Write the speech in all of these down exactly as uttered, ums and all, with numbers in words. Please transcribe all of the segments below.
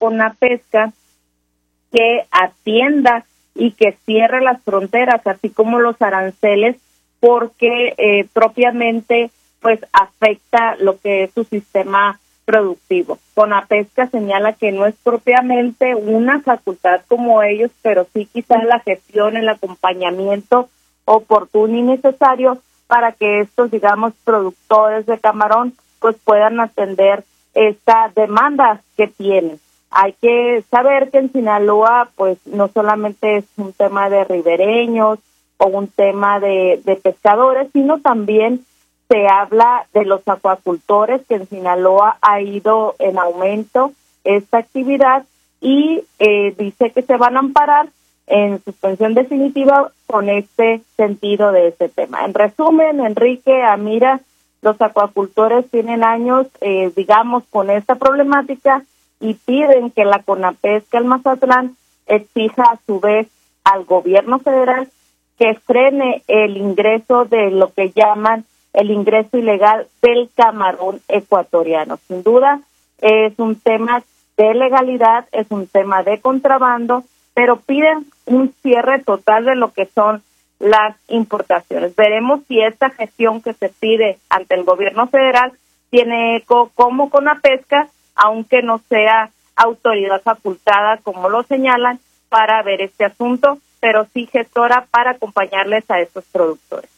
CONAPESCA que atienda y que cierre las fronteras, así como los aranceles, porque eh, propiamente pues afecta lo que es su sistema productivo. CONAPESCA señala que no es propiamente una facultad como ellos, pero sí quizás la gestión, el acompañamiento oportuno y necesario para que estos, digamos, productores de camarón pues puedan atender esta demanda que tienen. Hay que saber que en Sinaloa pues no solamente es un tema de ribereños o un tema de, de pescadores, sino también se habla de los acuacultores, que en Sinaloa ha ido en aumento esta actividad y eh, dice que se van a amparar en suspensión definitiva con este sentido de este tema. En resumen, Enrique, Amira, los acuacultores tienen años, eh, digamos, con esta problemática y piden que la CONAPESCA, el Mazatlán, exija a su vez al gobierno federal que frene el ingreso de lo que llaman el ingreso ilegal del camarón ecuatoriano. Sin duda, es un tema de legalidad, es un tema de contrabando, pero piden un cierre total de lo que son las importaciones. Veremos si esta gestión que se pide ante el gobierno federal tiene eco como CONAPESCA, aunque no sea autoridad facultada, como lo señalan, para ver este asunto, pero sí gestora para acompañarles a estos productores.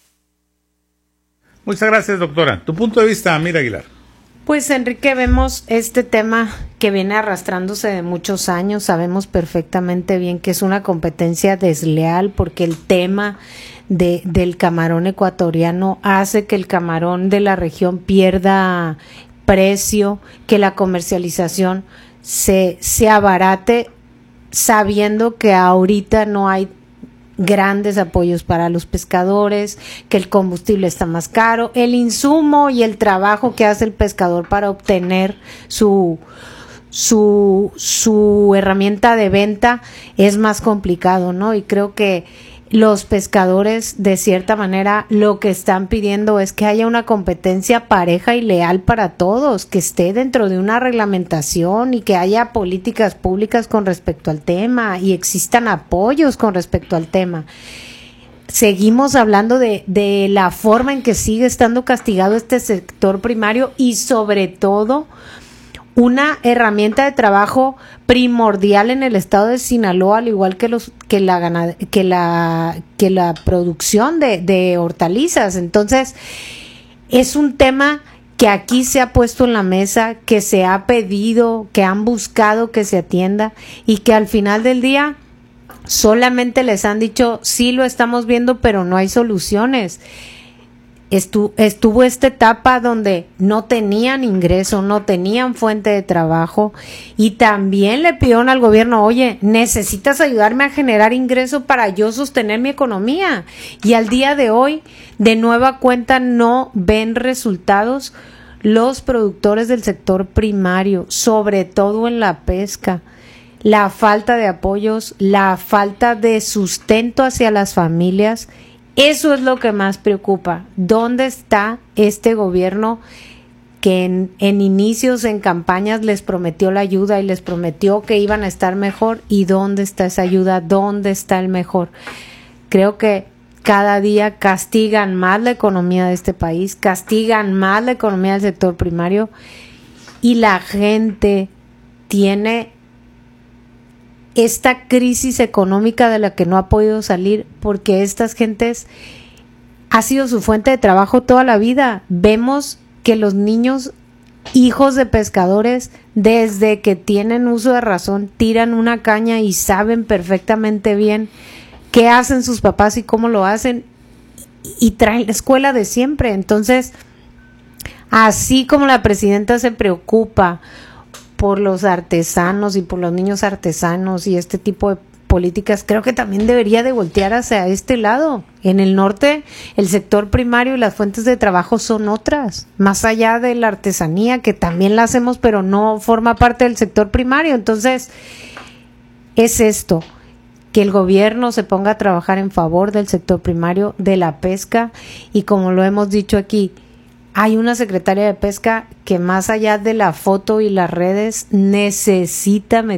Muchas gracias, doctora. Tu punto de vista, Amira Aguilar. Pues, Enrique, vemos este tema que viene arrastrándose de muchos años. Sabemos perfectamente bien que es una competencia desleal porque el tema de, del camarón ecuatoriano hace que el camarón de la región pierda precio, que la comercialización se, se abarate, sabiendo que ahorita no hay grandes apoyos para los pescadores, que el combustible está más caro, el insumo y el trabajo que hace el pescador para obtener su su su herramienta de venta es más complicado, ¿no? Y creo que los pescadores, de cierta manera, lo que están pidiendo es que haya una competencia pareja y leal para todos, que esté dentro de una reglamentación y que haya políticas públicas con respecto al tema y existan apoyos con respecto al tema. Seguimos hablando de, de la forma en que sigue estando castigado este sector primario y, sobre todo, una herramienta de trabajo primordial en el estado de Sinaloa, al igual que los que la ganad, que la que la producción de, de hortalizas. Entonces, es un tema que aquí se ha puesto en la mesa, que se ha pedido, que han buscado que se atienda y que al final del día solamente les han dicho sí lo estamos viendo, pero no hay soluciones. Estuvo, estuvo esta etapa donde no tenían ingreso, no tenían fuente de trabajo y también le pidieron al gobierno, oye, necesitas ayudarme a generar ingreso para yo sostener mi economía. Y al día de hoy, de nueva cuenta, no ven resultados los productores del sector primario, sobre todo en la pesca. La falta de apoyos, la falta de sustento hacia las familias. Eso es lo que más preocupa. ¿Dónde está este gobierno que en, en inicios, en campañas les prometió la ayuda y les prometió que iban a estar mejor? ¿Y dónde está esa ayuda? ¿Dónde está el mejor? Creo que cada día castigan más la economía de este país, castigan más la economía del sector primario y la gente tiene esta crisis económica de la que no ha podido salir porque estas gentes ha sido su fuente de trabajo toda la vida. Vemos que los niños hijos de pescadores, desde que tienen uso de razón, tiran una caña y saben perfectamente bien qué hacen sus papás y cómo lo hacen y traen la escuela de siempre. Entonces, así como la presidenta se preocupa por los artesanos y por los niños artesanos y este tipo de políticas, creo que también debería de voltear hacia este lado. En el norte, el sector primario y las fuentes de trabajo son otras, más allá de la artesanía, que también la hacemos, pero no forma parte del sector primario. Entonces, es esto, que el gobierno se ponga a trabajar en favor del sector primario, de la pesca, y como lo hemos dicho aquí, hay una secretaria de pesca que más allá de la foto y las redes necesita meter